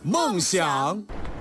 梦想。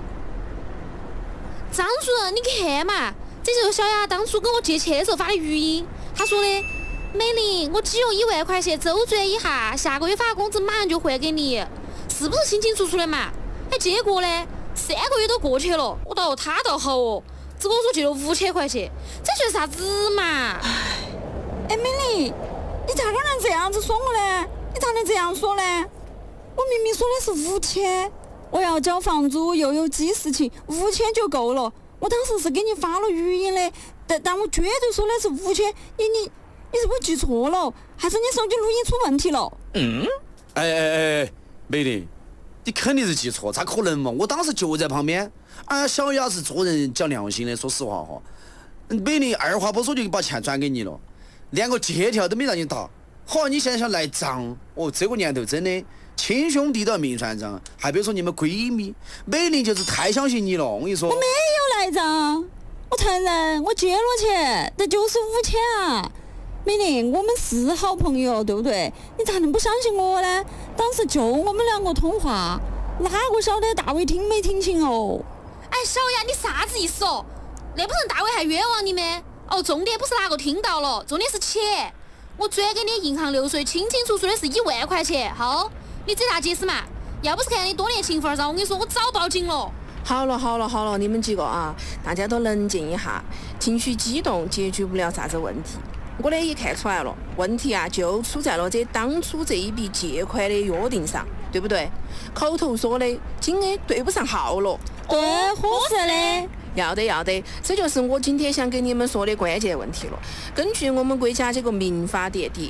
张主任，你看嘛，这就是小雅当初跟我借钱的时候发的语音。她说的：“美玲，我只用1万块钱周转一下，下个月发工资马上就还给你，是不是清清楚楚的嘛？”哎，结果呢，3个月都过去了，他倒好哦，只跟我说借了5000块钱，这就是啥子嘛？ 哎，美玲，你咋个能这样子说我呢？你咋能这样说呢？我明明说的是5000，我要交房租又有记事情，5000就够了。我当时是给你发了语音的，但我绝对说的是5000。你是不是记错了？还是你手机录音出问题了？ 哎，美玲，你肯定是记错，咋可能嘛？我当时就在旁边。小雅是做人讲良心的，说实话哈。美玲二话不说就把钱转给你了，连个借条都没让你打。好，你现在想赖账？这个年头真的亲兄弟都要明算账，还别说你们闺蜜。美玲就是太相信你了，我跟你说。 我没有赖账，我承认我借了钱，但就是5000啊。美玲，我们是好朋友，对不对？你咋能不相信我呢？当时就我们2个通话，哪个晓得大伟听没听清哦？ 哎，小雅，你啥子意思哦？那不成大伟还冤枉你们？重点不是哪个听到了，重点是钱。我转给你银行流水，清清楚楚的是1万块钱。好，你这咋解释嘛？要不是看你多年情分上，我跟你说，我早报警了。 好了，你们几个啊，大家都冷静一下，情绪激动解决不了啥子问题。我呢也看出来了，问题啊就出在了当初这一笔借款的约定上，对不对？口头说的金额对不上号了。 对，合适的。 要得，这就是我今天想跟你们说的关键问题了。根据我们国家这个民法典第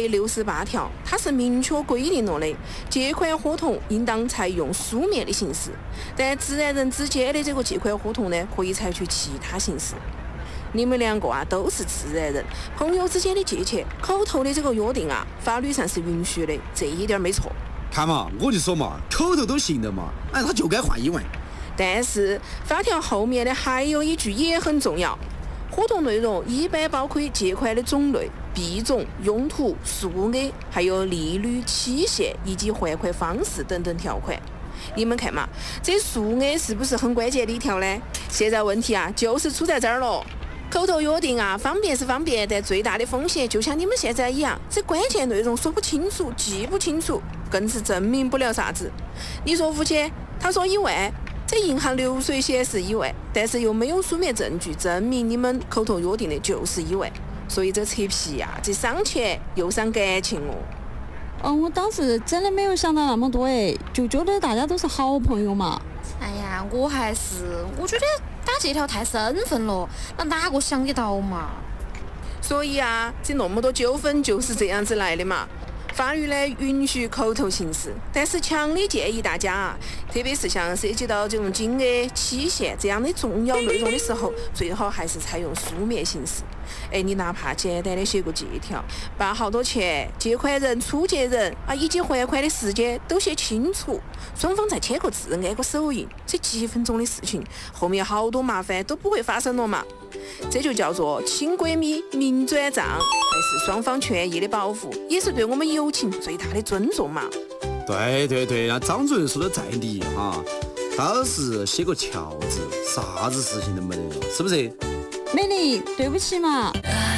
668条，它是明确规定了的，借款合同应当采用书面的形式，但自然人之间的这个借款合同呢，可以采取其他形式。你们2个啊都是自然人，朋友之间的借钱，口头的这个约定啊，法律上是允许的，这一点没错。 看嘛，我就说嘛，口头都行的嘛，他就该换1万。 但是法条后面的还有一句也很重要，合同内容一般包括借款的种类、币种、用途、数额，还有利率、期限以及还款方式等等条款。你们看嘛，这数额是不是很关键的一条呢？现在问题啊就是出在这儿了。口头约定啊，方便是方便，但最大的风险就像你们现在一样，这关键内容说不清楚、记不清楚，更是证明不了啥子。你说5000，他说1万，这银行流水显示1万，但是又没有书面证据证明你们口头约定的就是1万，所以这扯皮呀，这伤钱又伤感情哦。 我当时真的没有想到那么多，就觉得大家都是好朋友嘛。 哎呀，我觉得打借条太生分了，那哪个想得到嘛？ 所以啊，这那么多纠纷就是这样子来的嘛。法律呢允许口头形式，但是强烈建议大家啊，特别是像涉及到这种金额、期限这样的重要内容的时候，最好还是采用书面形式。你哪怕简单的写个借条，把好多钱、借款人、出借人啊以及还款的时间都写清楚，双方再签个字、按个手印，这几分钟的事情，后面好多麻烦都不会发生了嘛。这就叫做亲闺蜜明转账，还是双方权益的保护，也是对我们友情最大的尊重嘛。 对，那张主任说的在理哈，当时写个条字，啥子事情都没得了，是不是？ 美丽，对不起嘛。